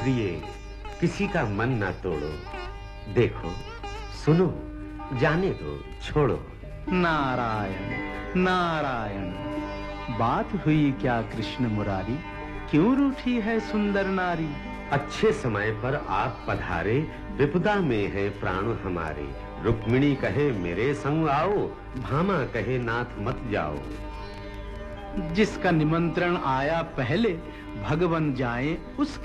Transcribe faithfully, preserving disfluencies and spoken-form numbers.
प्रिय, किसी का मन ना तोड़ो। देखो, सुनो, जाने दो, छोड़ो। नारायण नारायण, बात हुई क्या कृष्ण मुरारी, क्यों रूठी है सुंदर नारी। अच्छे समय पर आप पधारे, विपदा में है प्राण हमारे। रुक्मिणी कहे मेरे संग आओ, भामा कहे नाथ मत जाओ। जिसका निमंत्रण आया पहले, भगवन जाए उस